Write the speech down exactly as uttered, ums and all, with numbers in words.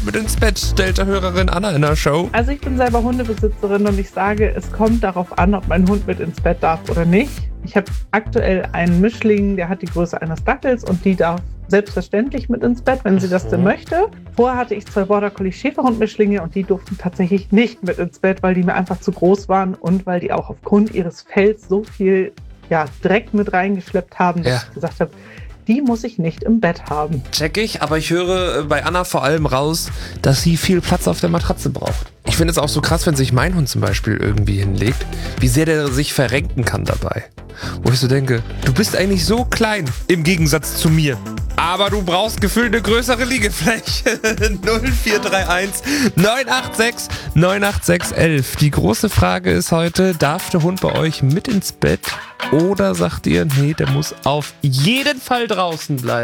mit ins Bett, stellte Hörerin Anna in der Show. Also ich bin selber Hundebesitzerin und ich sage, es kommt darauf an, ob mein Hund mit ins Bett darf oder nicht. Ich habe aktuell einen Mischling, der hat die Größe eines Dackels und die darf selbstverständlich mit ins Bett, wenn sie das denn möchte. Vorher hatte ich zwei Border Collie Schäferhund-Mischlinge und die durften tatsächlich nicht mit ins Bett, weil die mir einfach zu groß waren und weil die auch aufgrund ihres Fells so viel ja, Dreck mit reingeschleppt haben, dass Ja. ich gesagt habe, die muss ich nicht im Bett haben. Check ich, aber ich höre bei Anna vor allem raus, dass sie viel Platz auf der Matratze braucht. Ich finde es auch so krass, wenn sich mein Hund zum Beispiel irgendwie hinlegt, wie sehr der sich verrenken kann dabei. Wo ich so denke, du bist eigentlich so klein im Gegensatz zu mir. Aber du brauchst gefühlt eine größere Liegefläche. null vier drei eins neun acht sechs neun acht sechs elf. Die große Frage ist heute, darf der Hund bei euch mit ins Bett? Oder sagt ihr, nee, der muss auf jeden Fall draußen bleiben?